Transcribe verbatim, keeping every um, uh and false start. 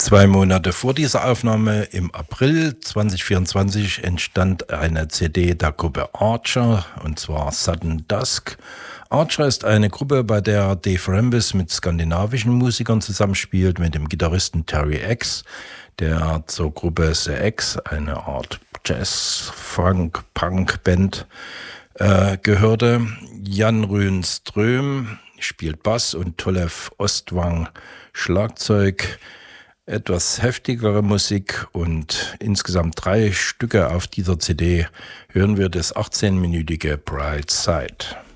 Zwei Monate vor dieser Aufnahme, im April zwanzig vierundzwanzig, entstand eine C D der Gruppe Archer, und zwar Sudden Dusk. Archer ist eine Gruppe, bei der Dave Rambis mit skandinavischen Musikern zusammenspielt, mit dem Gitarristen Terry X, der zur Gruppe The X, eine Art Jazz-Funk-Punk-Band, äh, gehörte. Jan Rünström spielt Bass und Tolev Ostvang Schlagzeug. Etwas heftigere Musik, und insgesamt drei Stücke auf dieser C D hören wir das achtzehnminütige Bright Side.